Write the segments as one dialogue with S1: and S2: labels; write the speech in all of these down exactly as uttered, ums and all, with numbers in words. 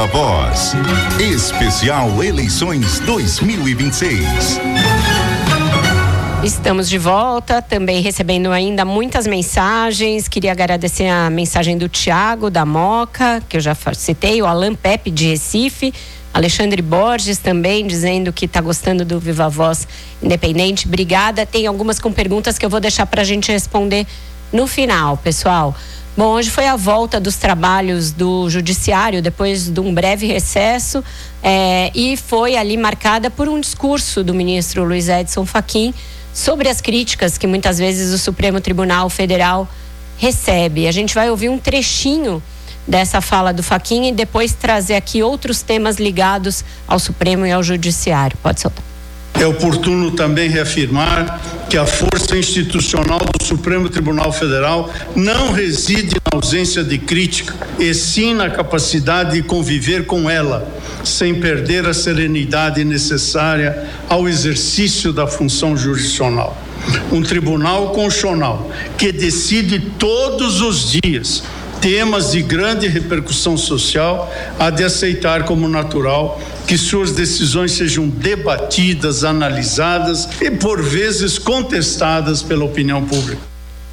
S1: Viva Voz. Especial Eleições dois mil e vinte e seis.
S2: Estamos de volta, também recebendo ainda muitas mensagens. Queria agradecer a mensagem do Tiago, da Moca, que eu já citei, o Alan Pepe de Recife, Alexandre Borges também dizendo que está gostando do Viva Voz Independente. Obrigada. Tem algumas com perguntas que eu vou deixar para a gente responder no final, pessoal. Bom, hoje foi a volta dos trabalhos do Judiciário depois de um breve recesso é, e foi ali marcada por um discurso do ministro Luiz Edson Fachin sobre as críticas que muitas vezes o Supremo Tribunal Federal recebe. A gente vai ouvir um trechinho dessa fala do Fachin e depois trazer aqui outros temas ligados ao Supremo e ao Judiciário. Pode soltar.
S3: É oportuno também reafirmar que a força institucional do Supremo Tribunal Federal não reside na ausência de crítica, e sim na capacidade de conviver com ela, sem perder a serenidade necessária ao exercício da função jurisdicional. Um tribunal constitucional que decide todos os dias temas de grande repercussão social há de aceitar como natural que suas decisões sejam debatidas, analisadas e por vezes contestadas pela opinião pública.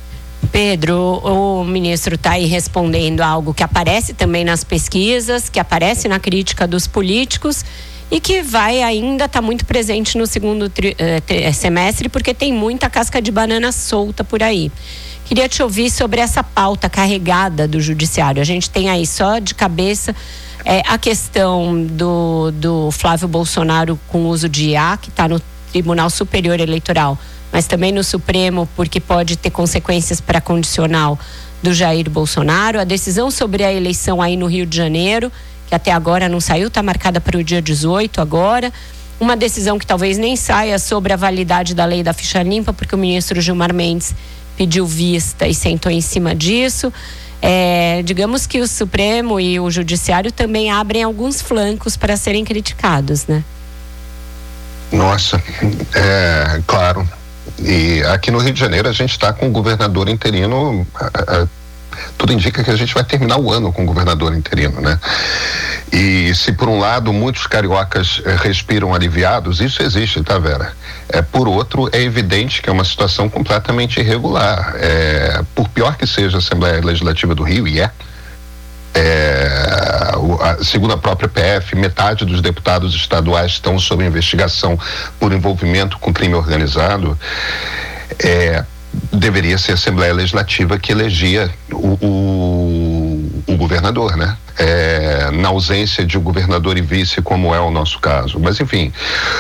S2: Pedro, o ministro está aí respondendo algo que aparece também nas pesquisas, que aparece na crítica dos políticos e que vai ainda estar tá muito presente no segundo tri, eh, semestre, porque tem muita casca de banana solta por aí. Queria te ouvir sobre essa pauta carregada do Judiciário. A gente tem aí só de cabeça é, a questão do, do Flávio Bolsonaro com o uso de I A, que está no Tribunal Superior Eleitoral, mas também no Supremo, porque pode ter consequências para a condicional do Jair Bolsonaro. A decisão sobre a eleição aí no Rio de Janeiro, que até agora não saiu, está marcada para o dia dezoito agora. Uma decisão que talvez nem saia sobre a validade da lei da ficha limpa, porque o ministro Gilmar Mendes pediu vista e sentou em cima disso. É, digamos que o Supremo e o Judiciário também abrem alguns flancos para serem criticados, né?
S4: Nossa, é claro. E aqui no Rio de Janeiro a gente está com o governador interino. A, a, tudo indica que a gente vai terminar o ano com o governador interino, né? E se por um lado muitos cariocas eh, respiram aliviados, isso existe, tá, Vera? É, por outro, é evidente que é uma situação completamente irregular. É, por pior que seja a Assembleia Legislativa do Rio, e é, é o, a, segundo a própria P F, metade dos deputados estaduais estão sob investigação por envolvimento com crime organizado. É, deveria ser a Assembleia Legislativa que elegia o, o, o governador, né? É, na ausência de um governador e vice, como é o nosso caso. Mas, enfim,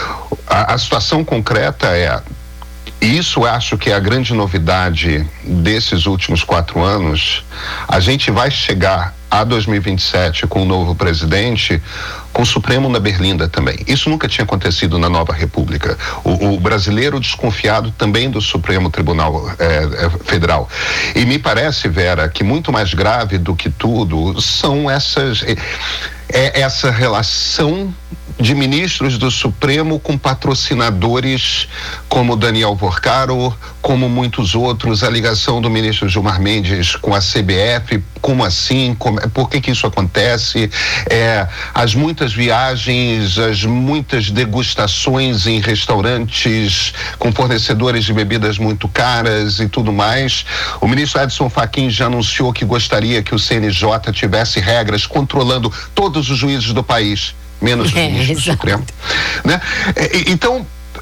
S4: a, a situação concreta é, isso acho que é a grande novidade desses últimos quatro anos. A gente vai chegar a dois mil e vinte e sete com o novo presidente, com o Supremo na berlinda também. Isso nunca tinha acontecido na nova república. O, o brasileiro desconfiado também do Supremo Tribunal eh, Federal. E me parece, Vera, que muito mais grave do que tudo são essas... É, é essa relação de ministros do Supremo com patrocinadores como Daniel Vorcaro, como muitos outros, a ligação do ministro Gilmar Mendes com a C B F, como assim, como, por que que isso acontece, é, as muitas viagens, as muitas degustações em restaurantes com fornecedores de bebidas muito caras e tudo mais. O ministro Edson Fachin já anunciou que gostaria que o C N J tivesse regras controlando todos os juízes do país, menos
S2: é,
S4: o ministro do Supremo, né? Então,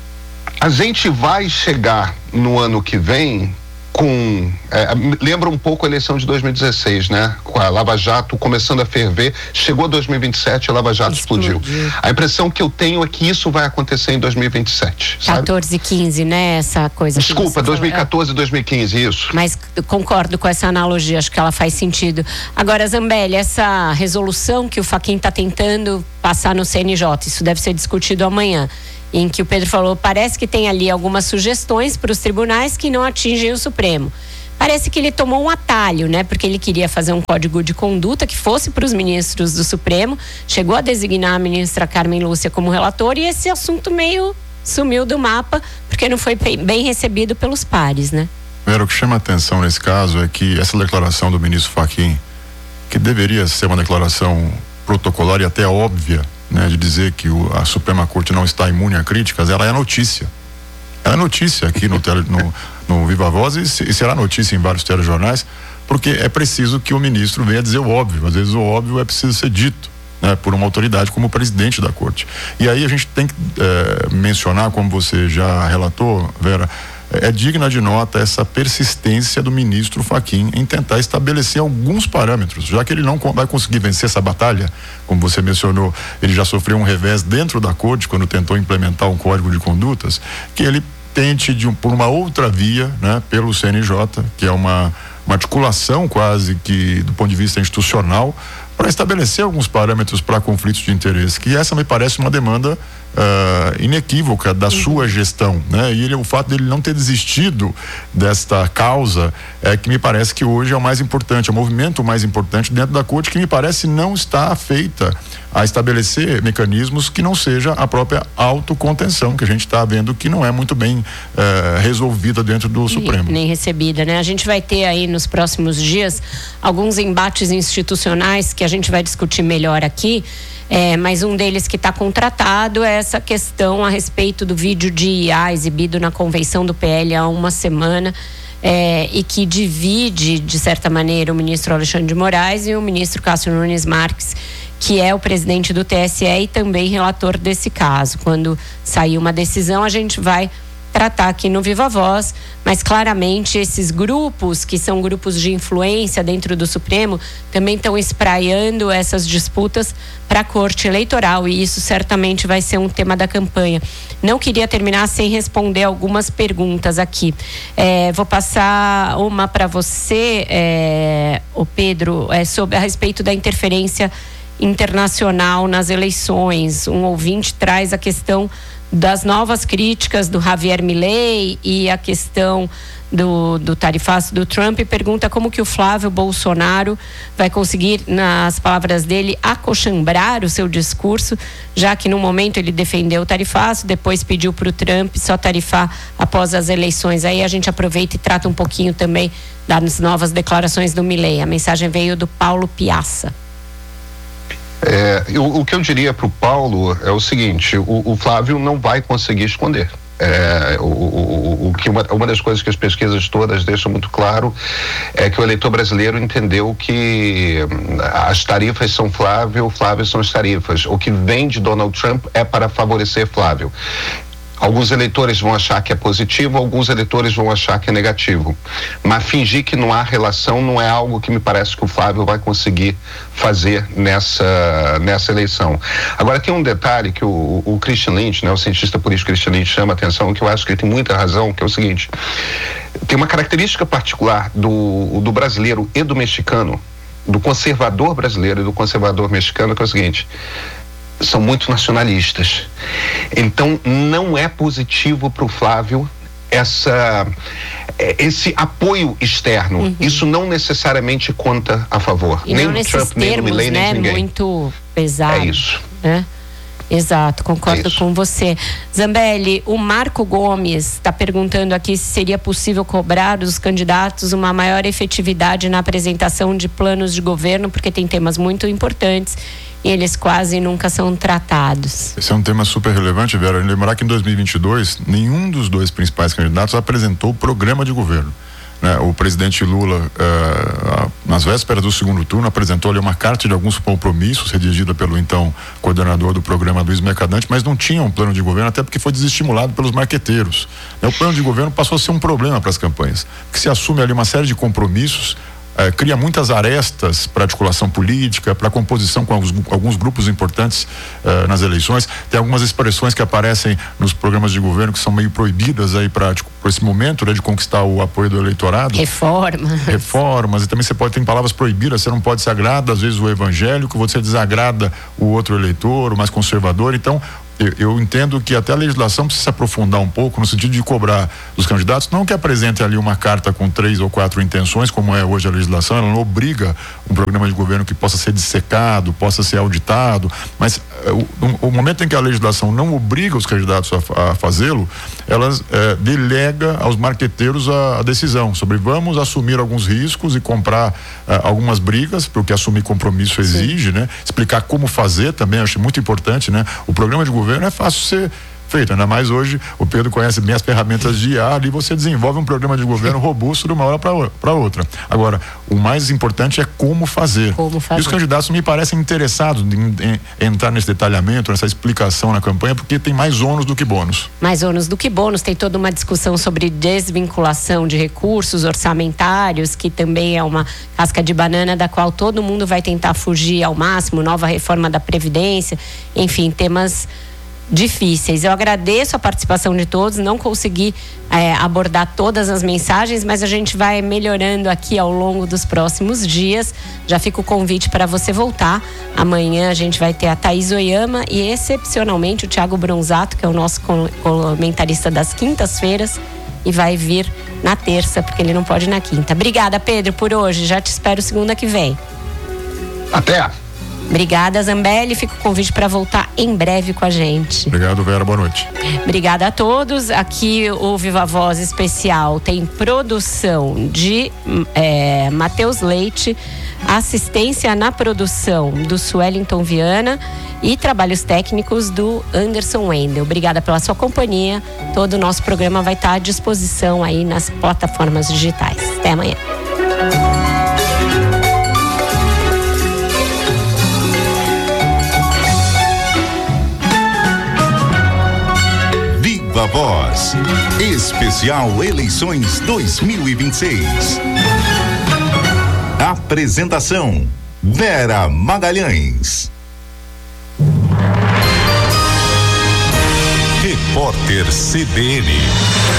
S4: a gente vai chegar no ano que vem com... É, lembra um pouco a eleição de dois mil e dezesseis, né? Com a Lava Jato começando a ferver, chegou dois mil e vinte e sete, a Lava Jato explodiu. explodiu. A impressão que eu tenho é que isso vai acontecer em dois mil e vinte e sete, sabe?
S2: quatorze, quinze, né? Essa coisa.
S4: Desculpa, dois mil e quatorze, dois mil e quinze, isso.
S2: Mas concordo com essa analogia, acho que ela faz sentido. Agora, Zambelli, essa resolução que o Fachin está tentando passar no C N J, isso deve ser discutido amanhã, em que o Pedro falou, parece que tem ali algumas sugestões para os tribunais que não atingem o Supremo. Parece que ele tomou um atalho, né? Porque ele queria fazer um código de conduta que fosse para os ministros do Supremo, chegou a designar a ministra Carmen Lúcia como relatora e esse assunto meio sumiu do mapa, porque não foi bem recebido pelos pares, né?
S5: Primeiro, o que chama a atenção nesse caso é que essa declaração do ministro Fachin, que deveria ser uma declaração protocolar e até óbvia, né, de dizer que o, a Suprema Corte não está imune a críticas, ela é notícia. Ela é notícia aqui no, tele, no, no Viva Voz e, e será notícia em vários telejornais, porque é preciso que o ministro venha dizer o óbvio. Às vezes o óbvio é preciso ser dito, né, por uma autoridade como o presidente da Corte. E aí a gente tem que é, mencionar, como você já relatou, Vera, é digna de nota essa persistência do ministro Fachin em tentar estabelecer alguns parâmetros, já que ele não vai conseguir vencer essa batalha, como você mencionou, ele já sofreu um revés dentro da Corte quando tentou implementar um código de condutas, que ele tente de um, por uma outra via, né, pelo C N J, que é uma, uma articulação quase que do ponto de vista institucional, para estabelecer alguns parâmetros para conflitos de interesse, que essa me parece uma demanda uh, inequívoca da uhum. sua gestão, né? E ele, o fato dele não ter desistido desta causa é que me parece que hoje é o mais importante, é o movimento mais importante dentro da Corte, que me parece não está feita a estabelecer mecanismos que não seja a própria autocontenção, que a gente está vendo que não é muito bem uh, resolvida dentro do Supremo.
S2: Nem recebida, né? A gente vai ter aí nos próximos dias alguns embates institucionais que a gente vai discutir melhor aqui, é, mas um deles que está contratado é essa questão a respeito do vídeo de I A exibido na convenção do P L há uma semana, é, e que divide, de certa maneira, o ministro Alexandre de Moraes e o ministro Cássio Nunes Marques, que é o presidente do T S E e também relator desse caso. Quando sair uma decisão, a gente vai tratar aqui no Viva Voz, mas claramente esses grupos, que são grupos de influência dentro do Supremo, também estão espraiando essas disputas para a Corte Eleitoral, e isso certamente vai ser um tema da campanha. Não queria terminar sem responder algumas perguntas aqui. É, vou passar uma para você, é, o Pedro, é, sobre a respeito da interferência internacional nas eleições. Um ouvinte traz a questão das novas críticas do Javier Milei e a questão do, do tarifaço do Trump, e pergunta como que o Flávio Bolsonaro vai conseguir, nas palavras dele, acochambrar o seu discurso, já que no momento ele defendeu o tarifaço, depois pediu para o Trump só tarifar após as eleições. Aí a gente aproveita e trata um pouquinho também das novas declarações do Milei. A mensagem veio do Paulo Piazza.
S4: É, eu, o que eu diria para o Paulo é o seguinte: o, o Flávio não vai conseguir esconder. É, o, o, o que uma, uma das coisas que as pesquisas todas deixam muito claro é que o eleitor brasileiro entendeu que as tarifas são Flávio, Flávio são as tarifas. O que vem de Donald Trump é para favorecer Flávio. Alguns eleitores vão achar que é positivo, alguns eleitores vão achar que é negativo. Mas fingir que não há relação não é algo que me parece que o Flávio vai conseguir fazer nessa, nessa eleição. Agora, tem um detalhe que o, o Christian Lynch, né, o cientista político Christian Lynch, chama a atenção, que eu acho que ele tem muita razão, que é o seguinte: tem uma característica particular do, do brasileiro e do mexicano, do conservador brasileiro e do conservador mexicano, que é o seguinte: são muito nacionalistas. Então não é positivo para o Flávio essa, esse apoio externo. Uhum. Isso não necessariamente conta a favor.
S2: E nem do Trump, termos, nem do Milei, né, nem de ninguém. Muito pesado.
S4: É isso.
S2: Né? Exato, concordo com você. Zambelli, o Marco Gomes está perguntando aqui se seria possível cobrar dos candidatos uma maior efetividade na apresentação de planos de governo, porque tem temas muito importantes e eles quase nunca são tratados.
S5: Esse é um tema super relevante, Vera. Lembrar que em dois mil e vinte e dois, nenhum dos dois principais candidatos apresentou o programa de governo. Né? O presidente Lula, eh, nas vésperas do segundo turno, apresentou ali uma carta de alguns compromissos redigida pelo então coordenador do programa, Luiz Mercadante, mas não tinha um plano de governo, até porque foi desestimulado pelos marqueteiros. Né? O plano de governo passou a ser um problema para as campanhas, que se assume ali uma série de compromissos, eh, cria muitas arestas para articulação política, para composição com alguns, alguns grupos importantes eh, nas eleições. Tem algumas expressões que aparecem nos programas de governo que são meio proibidas aí para esse momento, né, de conquistar o apoio do eleitorado.
S2: Reformas.
S5: Reformas, e também você pode ter palavras proibidas, você não pode se agrada, às vezes, o evangélico, você desagrada o outro eleitor, o mais conservador. Então, eu, eu entendo que até a legislação precisa se aprofundar um pouco no sentido de cobrar dos candidatos, não que apresentem ali uma carta com três ou quatro intenções, como é hoje a legislação, ela não obriga um programa de governo que possa ser dissecado, possa ser auditado, mas o, o momento em que a legislação não obriga os candidatos a, a fazê-lo, ela é, delega aos marqueteiros a, a decisão sobre vamos assumir alguns riscos e comprar é, algumas brigas, porque assumir compromisso exige, né? Explicar como fazer também, acho muito importante, né? O programa de governo é fácil ser feito, ainda mais hoje o Pedro conhece bem as ferramentas de I A, ali você desenvolve um programa de governo robusto de uma hora para outra. Agora, o mais importante é como fazer.
S2: Como fazer.
S5: E os candidatos me parecem interessados em, em entrar nesse detalhamento, nessa explicação na campanha, porque tem mais ônus do que bônus.
S2: Mais ônus do que bônus, tem toda uma discussão sobre desvinculação de recursos orçamentários, que também é uma casca de banana da qual todo mundo vai tentar fugir ao máximo, nova reforma da Previdência, enfim, temas difíceis. Eu agradeço a participação de todos, não consegui é, abordar todas as mensagens, mas a gente vai melhorando aqui ao longo dos próximos dias. Já fica o convite para você voltar. Amanhã a gente vai ter a Thaís Oyama e excepcionalmente o Thiago Bronzato, que é o nosso comentarista das quintas-feiras, e vai vir na terça, porque ele não pode ir na quinta. Obrigada, Pedro, por hoje. Já te espero segunda que vem.
S4: Até!
S2: Obrigada, Zambelli. Fica o convite para voltar em breve com a gente.
S5: Obrigado, Vera. Boa noite.
S2: Obrigada a todos. Aqui o Viva Voz Especial tem produção de é, Matheus Leite, assistência na produção do Suelinton Viana e trabalhos técnicos do Anderson Wendel. Obrigada pela sua companhia. Todo o nosso programa vai estar à disposição aí nas plataformas digitais. Até amanhã.
S1: Viva Voz, especial eleições dois mil e vinte e seis. Apresentação: Vera Magalhães. Repórter C B N.